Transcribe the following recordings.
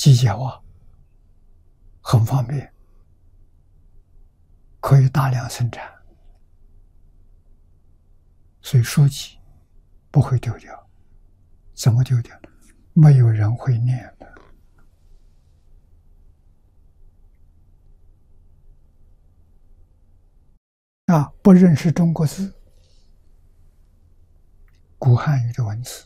机械化，很方便，可以大量生产，所以书籍不会丢掉。怎么丢掉？没有人会念的。不认识中国字，古汉语的文字，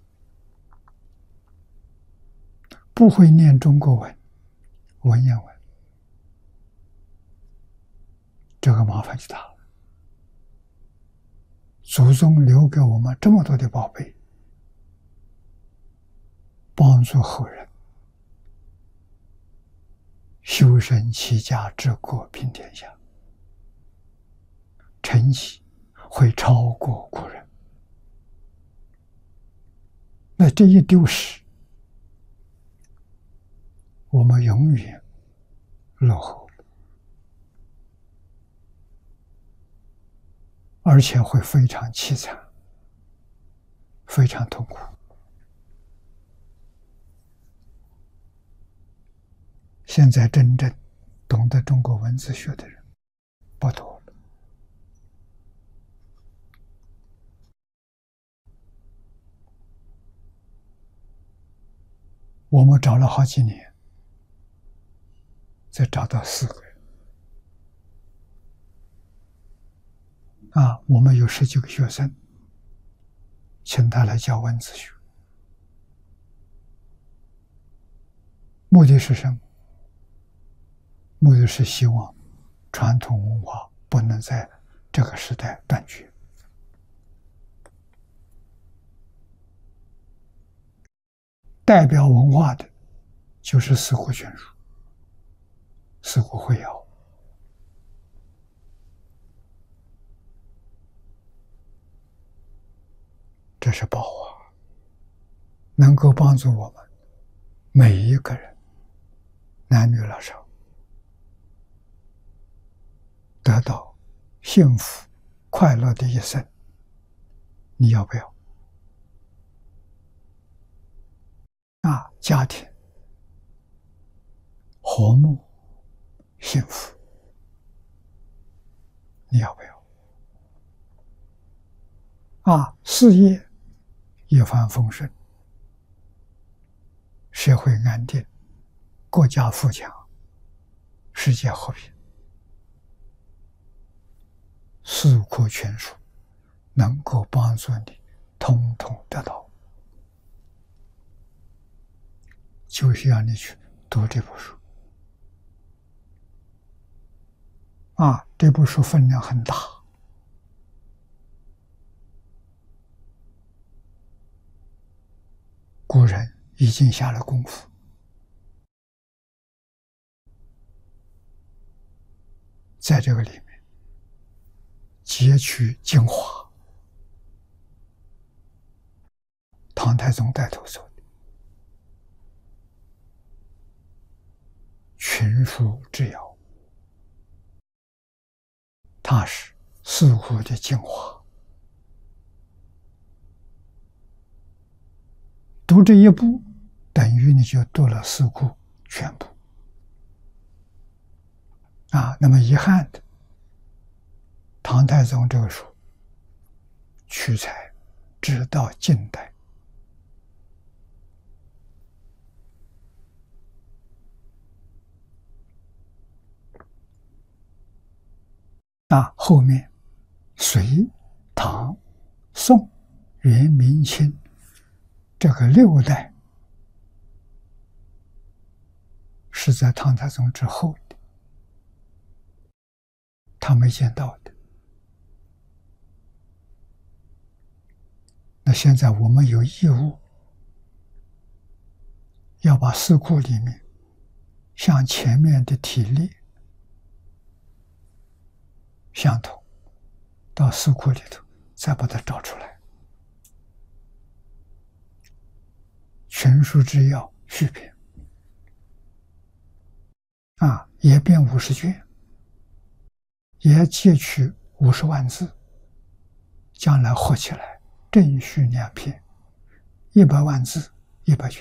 不会念中国文，文言文，这个麻烦就大了。祖宗留给我们这么多的宝贝，帮助后人修身齐家治国平天下，成绩会超过古人。那这一丢失，我们永远落后了，而且会非常凄惨，非常痛苦。现在真正懂得中国文字学的人不多了。我们找了好几年，才找到4个人。我们有19个学生，请他来教文字学。目的是什么？目的是希望传统文化不能在这个时代断绝。代表文化的就是四库全书、四库会要。这是宝啊，能够帮助我们每一个人，男女老少，得到幸福快乐的一生。你要不要？家庭和睦幸福，你要不要？事业一帆风顺，社会安定，国家富强，世界和平，四库全书能够帮助你统统得到。就需要你去读这部书。这部书分量很大，古人已经下了功夫，在这个里面截取精华。唐太宗带头做的群书之要，它是四库的精华。读这一部，等于你就读了四库全部。那么遗憾的，唐太宗这个书取材直到近代。后面隋、唐、宋、元、明、清这个6代是在唐太宗之后的，他没见到的。那现在我们有义务要把四库里面像前面的体例相同，到四库里头再把它找出来。全书之要续篇也编50卷，也截取50万字，将来合起来正序2篇，100万字100卷。